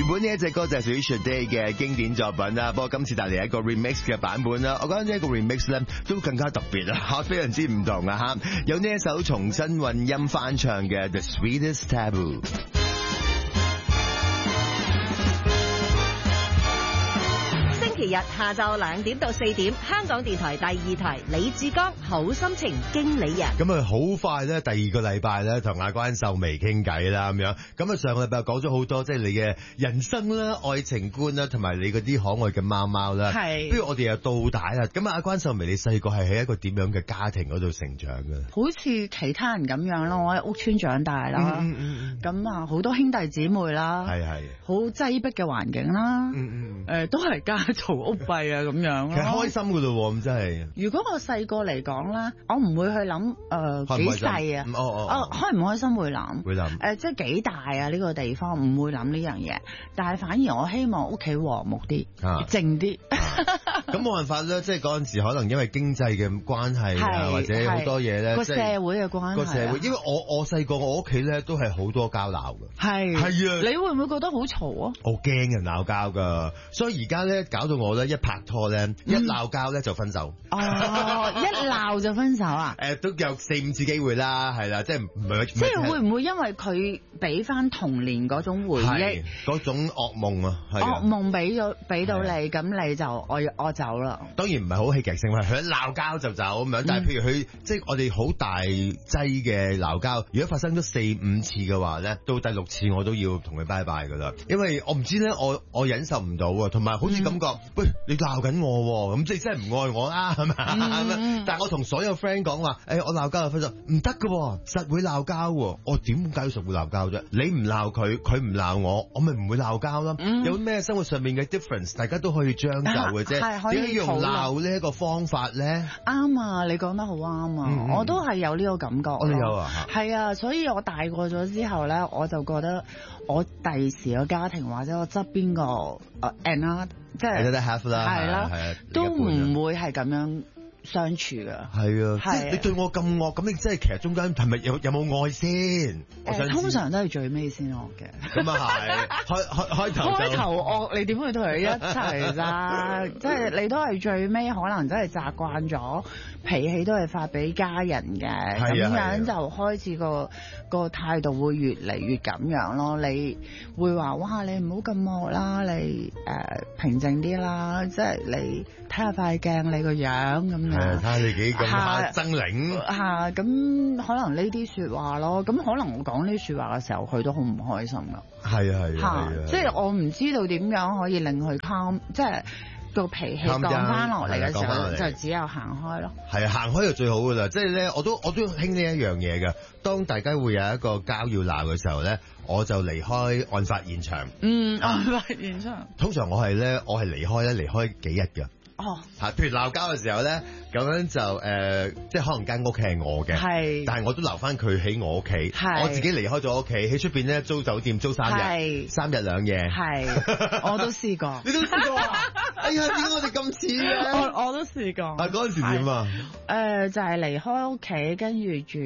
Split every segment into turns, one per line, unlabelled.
原本呢一隻歌就係屬於 Sade 嘅經典作品啦，不過今次帶嚟一個 remix 嘅版本啦，我覺得呢一個 remix 咧都更加特別啊，非常之唔同啊嚇，有呢一首重新混音翻唱嘅 The Sweetest Taboo。
星期日下晝2點到4點，香港電台第2台李志剛好心情經理人。
咁啊好快咧，第二個禮拜咧同阿關秀眉傾偈啦咁樣。咁啊上個禮拜講咗好多，即係你嘅人生啦、愛情觀啦，同埋你嗰啲可愛嘅貓貓啦。係。不如我哋又倒帶啦。咁啊阿關秀眉，你細個係喺一個點樣嘅家庭嗰度成長嘅？
好似其他人咁樣咯，我喺屋村長大啦。咁啊好多兄弟姊妹啦。係。好擠迫嘅環境啦。都係家嘈屋閉啊咁樣咯。其實開心噶咯，咁真係。如果我細個嚟講啦，我唔會去諗幾細啊。開唔開心會諗。會諗。即係幾大啊呢個地方，唔會諗呢樣嘢。但係反而我希望屋企和睦啲，靜啲。
咁冇辦法啦，即係嗰陣時可能因為經濟嘅關係啊，或者好多嘢咧。個社會嘅關係。個社會，因為我細個我屋企咧都係好多交鬧㗎。係啊。
你會唔會覺得好嘈啊？
我驚人鬧交㗎，所以而家咧搞到我咧一拍拖咧一鬧交咧就分手。
一鬧就分手啊？
都有4-5次機會啦，係啦，即係唔係。
即係會唔會因為佢俾翻童年嗰種回憶，
嗰種噩夢啊？
噩夢俾到你，咁你就我走啦。
當然唔係好戲劇性，係佢一鬧交就走咁樣。但係譬如佢即係我哋好大劑嘅鬧交，如果發生咗4-5次嘅話咧，到第6次我都要同佢拜拜噶啦，因為我唔知咧，我忍受唔到啊，同埋好似感覺，喂，你鬧緊我，咁即係真係唔愛我啦，係咪？但係我同所有 friend 講話，我鬧交就分手，唔得噶，實會鬧交。我點解實會鬧交啫？你唔鬧佢，佢唔鬧我咪唔會鬧交啦。有咩生活上面嘅 difference， 大家都可以將就嘅啫。點解要用鬧呢一個方法咧？啱啊，你講得好啱啊！我都係有呢個感覺。我都有啊。係啊，所以我大個咗之後咧，我就覺得我第時個家庭或者我側邊個Anna， 即係係啦，都唔會係咁樣相處噶。係啊，即係你對我咁惡，咁你即係其實中間係咪有冇愛先？通常都係最尾先惡嘅。咁啊係，開頭惡，你點會同佢一齊啦？即係你都係最尾，可能真係習慣咗，脾氣都係發俾家人嘅，咁樣就開始個態度會越嚟越咁樣咯。你會話哇，你唔好咁惡啦，你平靜啲啦，即係你睇下塊鏡你個樣咁樣。睇下你幾咁猙獰。咁可能呢啲說話咯，咁可能我講呢啲說話嘅時候，佢都好唔開心噶。係即係我唔知道點樣可以令佢 calm，即係個脾氣降翻落嚟嘅時候，就只有行開咯。係行開就最好噶啦，即係咧，我都興呢一樣嘢噶。當大家會有一個交要鬧嘅時候咧，我就離開案發現場。案發現場。通常我係離開幾日噶。譬如鬧交嘅時候咧，咁樣就即係可能間屋企係我嘅，但係我都留翻佢喺我屋企，我自己離開咗屋企，喺出邊咧租酒店租3日，3日2夜。我都試過。你都試過啊？哎呀，點解我哋咁似嘅？我都試過。嗰陣時點啊？就係離開屋企，跟住住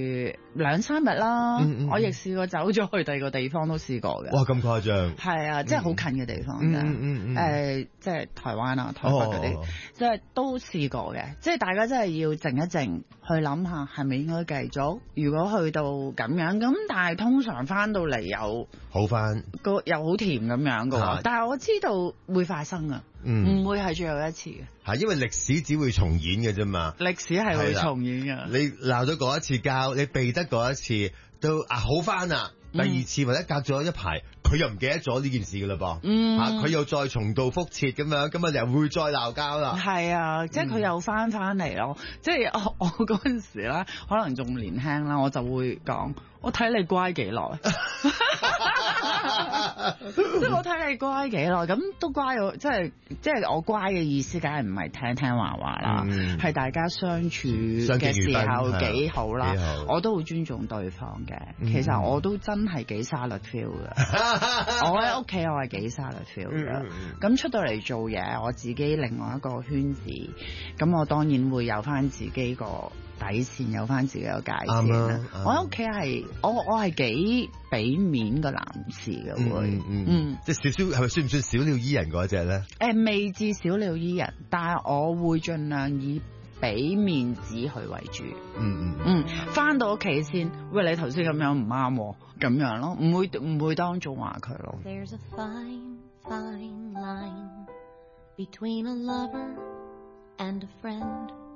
2-3日啦。我亦試過走咗去第二個地方都試過嘅。哇，咁誇張？係啊，即係好近嘅地方嘅。即係台灣啊、台北嗰啲。即係都試過嘅，即係大家真係要靜一靜去諗下係咪應該繼續。如果去到咁樣咁，但係通常翻到嚟又好翻，又好甜咁樣嘅。但係我知道會發生啊，唔會係最後一次嘅。係因為歷史只會重演嘅啫嘛，歷史係會重演嘅。你鬧咗嗰一次交，你避得嗰一次都好翻啊。第二次或者隔咗一排，佢又唔記得咗呢件事噶啦噃，佢又再重蹈覆轍咁樣，咁啊又會再鬧交啦。係啊，即係佢又翻嚟咯。即係我嗰陣時咧，可能仲年輕啦，我就會講，我睇你乖幾耐。即係我睇你乖幾耐，咁都乖咗，即係我乖嘅意思，梗係唔係聽話啦，係大家相處嘅時候幾好啦，我都好尊重對方嘅。其實我都真係幾沙律 feel 嘅，我喺屋企我係幾沙律 feel 嘅。咁出到嚟做嘢，我自己另外一個圈子，咁我當然會有翻自己個
底線，有翻自己個界線啦。我喺屋企係我係幾俾面個男士嘅會，
即係少少係咪算唔算小鳥依人嗰隻咧？
未至小鳥依人，但係我會盡量以俾面子佢為主。翻到屋企先，喂，你頭先咁樣唔啱，咁樣咯，唔會當眾話佢咯。There's a fine, fine line between a lover and a friend.